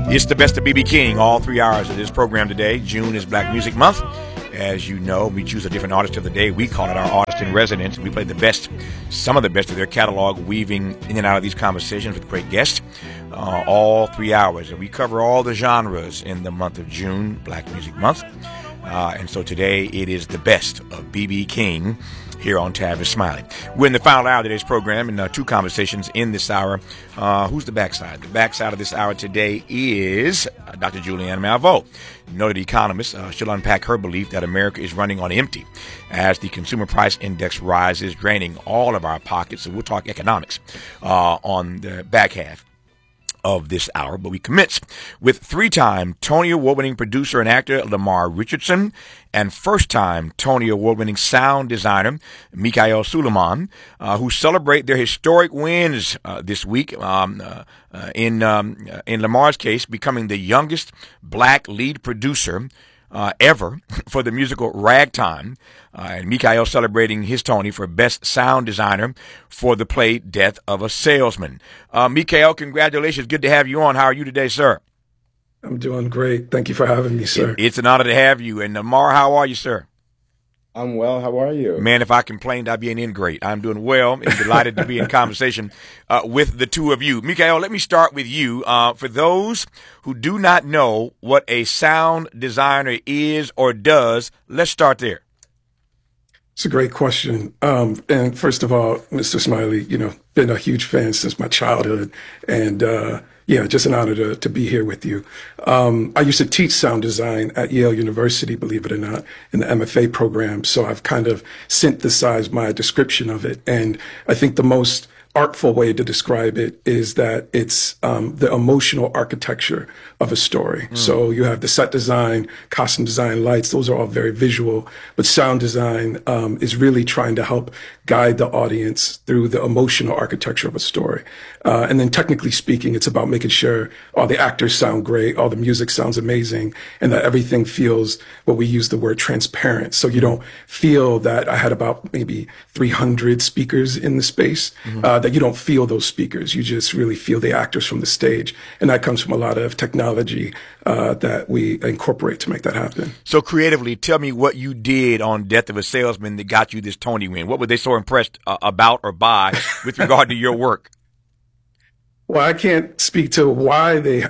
It's the best of B.B. King, all 3 hours of this program today. June is Black Music Month. As you know, we choose a different artist of the day. We call it our artist in residence. We play the best, some of the best of their catalog, weaving in and out of these conversations with great guests, all 3 hours. And we cover all the genres in the month of June, Black Music Month. And so today it is the best of B.B. King here on Tavis Smiley. We're in the final hour of today's program, and two conversations in this hour. Who's the backside? The backside of this hour today is Dr. Julianne Malveaux, noted economist. She'll unpack her belief that America is running on empty as the consumer price index rises, draining all of our pockets. So we'll talk economics on the back half of this hour, but we commence with three-time Tony Award-winning producer and actor Lamar Richardson and first-time Tony Award-winning sound designer Michael Suleiman, who celebrate their historic wins this week. In Lamar's case, becoming the youngest black lead producer ever for the musical Ragtime, and Michael celebrating his Tony for Best Sound Designer for the play Death of a Salesman. Michael, congratulations. Good to have you on. How are you today, sir? I'm doing great. Thank you for having me, sir. It's an honor to have you. And Lamar, how are you, sir? I'm well. How are you? Man, if I complained, I'd be an ingrate. I'm doing well and delighted to be in conversation with the two of you. Michael, let me start with you. For those who do not know what a sound designer is or does, let's start there. It's a great question. And first of all, Mr. Smiley, been a huge fan since my childhood. And just an honor to be here with you. I used to teach sound design at Yale University, believe it or not, in the MFA program. So I've kind of synthesized my description of it. And I think the most artful way to describe it is that it's the emotional architecture of a story. So you have the set design, costume design, lights. Those are all very visual. But sound design is really trying to help guide the audience through the emotional architecture of a story. And then technically speaking, it's about making sure all the actors sound great, all the music sounds amazing, and that everything feels, what we use the word transparent. So you don't feel that I had about maybe 300 speakers in the space, that you don't feel those speakers. You just really feel the actors from the stage. And that comes from a lot of technology that we incorporate to make that happen. So creatively, tell me what you did on Death of a Salesman that got you this Tony win. What were they so impressed about or by with regard to your work? Well, I can't speak to why they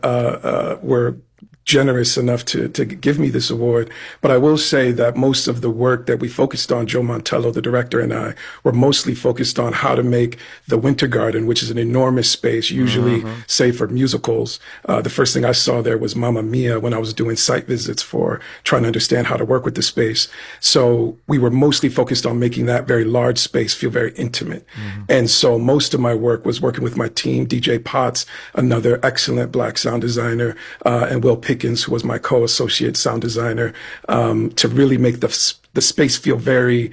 were generous enough to give me this award. But I will say that most of the work that we focused on, Joe Montello, the director, and I, were mostly focused on how to make the Winter Garden, which is an enormous space, usually say for musicals. The first thing I saw there was Mamma Mia when I was doing site visits for trying to understand how to work with the space. So we were mostly focused on making that very large space feel very intimate. And so most of my work was working with my team, DJ Potts, another excellent black sound designer, and Will Pickens, who was my co-associate sound designer, to really make the space feel very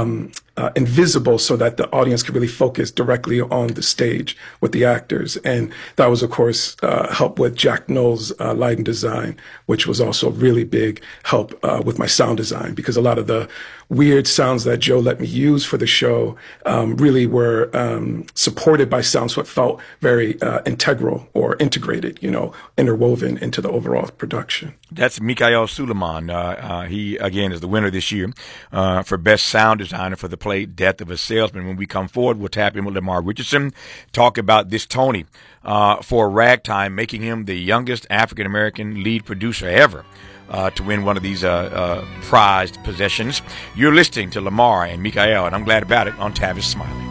invisible so that the audience could really focus directly on the stage with the actors. And that was, of course, help with Jack Knowles' lighting design, which was also a really big help with my sound design, because a lot of the weird sounds that Joe let me use for the show really were supported by sounds that felt very integral or integrated, interwoven into the overall production. That's Michael Suleiman. He, again, is the winner this year for Best Sound Designer for the play Death of a Salesman. When we come forward, we'll tap in with Lamar Richardson, talk about this Tony for Ragtime, making him the youngest African-American lead producer ever to win one of these prized possessions. You're listening to Lamar and Michael, and I'm glad about it, on Tavis Smiley.